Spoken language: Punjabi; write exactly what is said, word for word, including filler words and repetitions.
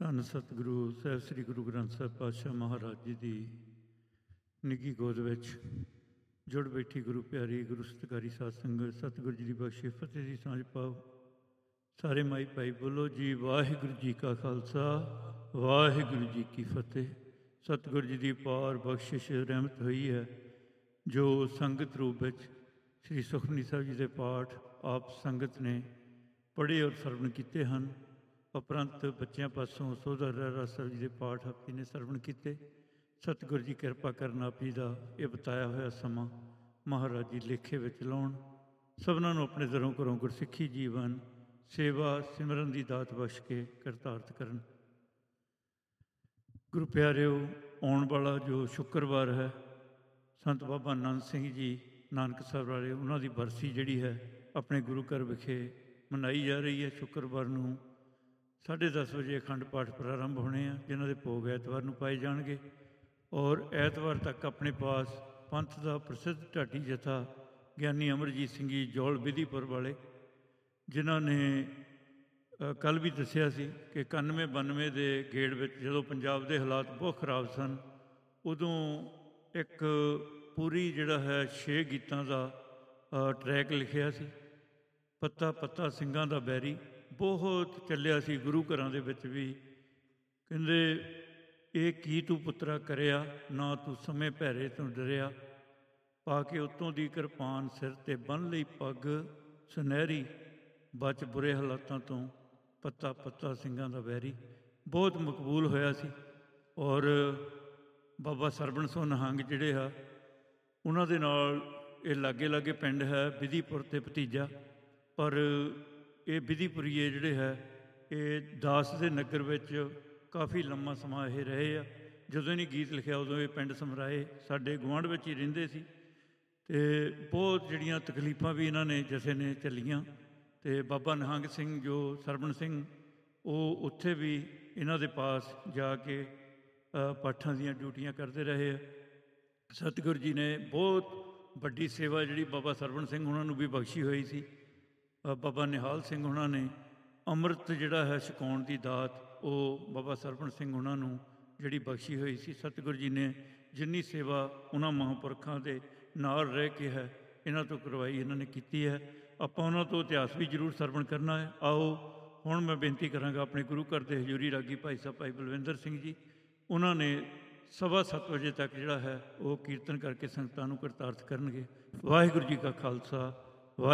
ਧੰਨ ਸਤਿਗੁਰੂ ਸਾਹਿਬ ਸ੍ਰੀ ਗੁਰੂ ਗ੍ਰੰਥ ਸਾਹਿਬ ਪਾਤਸ਼ਾਹ ਮਹਾਰਾਜ ਜੀ ਦੀ ਨਿੱਘੀ ਗੋਦ ਵਿੱਚ ਜੁੜ ਬੈਠੀ ਗੁਰੂ ਪਿਆਰੀ ਗੁਰੂ ਸਤਿਕਾਰੀ ਸਾਧ ਸੰਗਤ, ਸਤਿਗੁਰੂ ਜੀ ਦੀ ਬਖਸ਼ੀ ਫਤਿਹ ਦੀ ਸਾਂਝ ਪਾਓ। ਸਾਰੇ ਮਾਈ ਭਾਈ ਬੋਲੋ ਜੀ ਵਾਹਿਗੁਰੂ ਜੀ ਕਾ ਖਾਲਸਾ ਵਾਹਿਗੁਰੂ ਜੀ ਕੀ ਫਤਿਹ। ਸਤਿਗੁਰੂ ਜੀ ਦੀ ਪਾਰ ਬਖਸ਼ਿਸ਼ ਰਹਿਮਤ ਹੋਈ ਹੈ ਜੋ ਸੰਗਤ ਰੂਪ ਵਿੱਚ ਸ੍ਰੀ ਸੁਖਮਨੀ ਸਾਹਿਬ ਜੀ ਦੇ ਪਾਠ ਆਪ ਸੰਗਤ ਨੇ ਪੜ੍ਹੇ ਔਰ ਸਰਵਣ ਕੀਤੇ ਹਨ। ਉਪਰੰਤ ਬੱਚਿਆਂ ਪਾਸੋਂ ਸੋਧਰ ਰਹਿਰਾਸ ਸਾਹਿਬ ਜੀ ਦੇ ਪਾਠ ਆਪ ਜੀ ਨੇ ਸਰਵਣ ਕੀਤੇ। ਸਤਿਗੁਰੂ ਜੀ ਕਿਰਪਾ ਕਰਨ ਆਪ ਜੀ ਦਾ ਇਹ ਬਤਾਇਆ ਹੋਇਆ ਸਮਾਂ ਮਹਾਰਾਜ ਜੀ ਲੇਖੇ ਵਿੱਚ ਲਾਉਣ, ਸਭਨਾਂ ਨੂੰ ਆਪਣੇ ਦਰੋਂ ਘਰੋਂ ਗੁਰਸਿੱਖੀ ਜੀਵਨ ਸੇਵਾ ਸਿਮਰਨ ਦੀ ਦਾਤ ਬਖਸ਼ ਕੇ ਕਰਤਾਰਥ ਕਰਨ। ਗੁਰੂ ਪਿਆਰਿਓ, ਆਉਣ ਵਾਲਾ ਜੋ ਸ਼ੁੱਕਰਵਾਰ ਹੈ ਸੰਤ ਬਾਬਾ ਨੰਦ ਸਿੰਘ ਜੀ ਨਾਨਕ ਸਾਹਿਬ ਵਾਲੇ, ਉਹਨਾਂ ਦੀ ਬਰਸੀ ਜਿਹੜੀ ਹੈ ਆਪਣੇ ਗੁਰੂ ਘਰ ਵਿਖੇ ਮਨਾਈ ਜਾ ਰਹੀ ਹੈ। ਸ਼ੁੱਕਰਵਾਰ ਨੂੰ ਸਾਢੇ ਦਸ ਵਜੇ ਅਖੰਡ ਪਾਠ ਪ੍ਰਾਰੰਭ ਹੋਣੇ ਆ, ਜਿਨ੍ਹਾਂ ਦੇ ਭੋਗ ਐਤਵਾਰ ਨੂੰ ਪਾਏ ਜਾਣਗੇ। ਔਰ ਐਤਵਾਰ ਤੱਕ ਆਪਣੇ ਪਾਸ ਪੰਥ ਦਾ ਪ੍ਰਸਿੱਧ ਢਾਡੀ ਜਥਾ ਗਿਆਨੀ ਅਮਰਜੀਤ ਸਿੰਘ ਜੀ ਜੌਲ ਵਿਧੀਪੁਰ ਵਾਲੇ, ਜਿਨ੍ਹਾਂ ਨੇ ਕੱਲ੍ਹ ਵੀ ਦੱਸਿਆ ਸੀ ਕਿ ਇਕਾਨਵੇਂ ਬਾਨਵੇਂ ਦੇ ਗੇੜ ਵਿੱਚ ਜਦੋਂ ਪੰਜਾਬ ਦੇ ਹਾਲਾਤ ਬਹੁਤ ਖਰਾਬ ਸਨ, ਉਦੋਂ ਇੱਕ ਪੂਰੀ ਜਿਹੜਾ ਹੈ ਛੇ ਗੀਤਾਂ ਦਾ ਟਰੈਕ ਲਿਖਿਆ ਸੀ। ਪੱਤਾ ਪੱਤਾ ਸਿੰਘਾਂ ਦਾ ਬੈਰੀ ਬਹੁਤ ਚੱਲਿਆ ਸੀ ਗੁਰੂ ਘਰਾਂ ਦੇ ਵਿੱਚ ਵੀ। ਕਹਿੰਦੇ ਇਹ ਕੀ ਤੂੰ ਪੁੱਤਰਾ ਕਰਿਆ, ਨਾ ਤੂੰ ਸਮੇਂ ਭੈਰੇ ਤੋਂ ਡਰਿਆ, ਪਾ ਕੇ ਉੱਤੋਂ ਦੀ ਕਿਰਪਾਨ ਸਿਰ 'ਤੇ ਬੰਨ੍ਹ ਲਈ ਪੱਗ ਸੁਨਹਿਰੀ, ਬਚ ਬੁਰੇ ਹਾਲਾਤਾਂ ਤੋਂ ਪੱਤਾ ਪੱਤਾ ਸਿੰਘਾਂ ਦਾ ਵੈਰੀ। ਬਹੁਤ ਮਕਬੂਲ ਹੋਇਆ ਸੀ। ਔਰ ਬਾਬਾ ਸਰਵਣ ਸਿੰਘ ਨਿਹੰਗ ਜਿਹੜੇ ਆ, ਉਹਨਾਂ ਦੇ ਨਾਲ ਇਹ ਲਾਗੇ ਲਾਗੇ ਪਿੰਡ ਹੈ ਵਿਧੀਪੁਰ ਅਤੇ ਭਤੀਜਾ, ਪਰ ਇਹ ਵਿਧੀਪੁਰੀਏ ਜਿਹੜੇ ਹੈ ਇਹ ਦਾਸ ਦੇ ਨਗਰ ਵਿੱਚ ਕਾਫੀ ਲੰਮਾ ਸਮਾਂ ਇਹ ਰਹੇ ਆ। ਜਦੋਂ ਇਹਨੇ ਗੀਤ ਲਿਖਿਆ ਉਦੋਂ ਇਹ ਪਿੰਡ ਸਮਰਾਏ ਸਾਡੇ ਗੁਆਂਢ ਵਿੱਚ ਹੀ ਰਹਿੰਦੇ ਸੀ। ਅਤੇ ਬਹੁਤ ਜਿਹੜੀਆਂ ਤਕਲੀਫਾਂ ਵੀ ਇਹਨਾਂ ਨੇ ਜਥੇ ਨੇ ਝੱਲੀਆਂ। ਅਤੇ ਬਾਬਾ ਨਿਹੰਗ ਸਿੰਘ ਜੋ ਸਰਵਣ ਸਿੰਘ, ਉਹ ਉੱਥੇ ਵੀ ਇਹਨਾਂ ਦੇ ਪਾਸ ਜਾ ਕੇ ਪਾਠਾਂ ਦੀਆਂ ਡਿਊਟੀਆਂ ਕਰਦੇ ਰਹੇ ਆ। ਸਤਿਗੁਰੂ ਜੀ ਨੇ ਬਹੁਤ ਵੱਡੀ ਸੇਵਾ ਜਿਹੜੀ ਬਾਬਾ ਸਰਵਣ ਸਿੰਘ ਉਹਨਾਂ ਨੂੰ ਵੀ ਬਖਸ਼ੀ ਹੋਈ ਸੀ। ਬਾਬਾ ਨਿਹਾਲ ਸਿੰਘ ਉਹਨਾਂ ਨੇ ਅੰਮ੍ਰਿਤ ਜਿਹੜਾ ਹੈ ਛਕਾਉਣ ਦੀ ਦਾਤ ਉਹ ਬਾਬਾ ਸਰਵਣ ਸਿੰਘ ਉਹਨਾਂ ਨੂੰ ਜਿਹੜੀ ਬਖਸ਼ੀ ਹੋਈ ਸੀ। ਸਤਿਗੁਰੂ ਜੀ ਨੇ ਜਿੰਨੀ ਸੇਵਾ ਉਹਨਾਂ ਮਹਾਂਪੁਰਖਾਂ ਦੇ ਨਾਲ ਰਹਿ ਕੇ ਹੈ ਇਹਨਾਂ ਤੋਂ ਕਰਵਾਈ, ਇਹਨਾਂ ਨੇ ਕੀਤੀ ਹੈ। ਆਪਾਂ ਉਹਨਾਂ ਤੋਂ ਇਤਿਹਾਸ ਵੀ ਜ਼ਰੂਰ ਸਰਵਣ ਕਰਨਾ ਹੈ। ਆਓ ਹੁਣ ਮੈਂ ਬੇਨਤੀ ਕਰਾਂਗਾ ਆਪਣੇ ਗੁਰੂ ਘਰ ਦੇ ਹਜ਼ੂਰੀ ਰਾਗੀ ਭਾਈ ਸਾਹਿਬ ਭਾਈ ਬਲਵਿੰਦਰ ਸਿੰਘ ਜੀ, ਉਹਨਾਂ ਨੇ ਸਵਾ ਸੱਤ ਵਜੇ ਤੱਕ ਜਿਹੜਾ ਹੈ ਉਹ ਕੀਰਤਨ ਕਰਕੇ ਸੰਗਤਾਂ ਨੂੰ ਕਰਤਾਰਥ ਕਰਨਗੇ। ਵਾਹਿਗੁਰੂ ਜੀ ਕਾ ਖਾਲਸਾ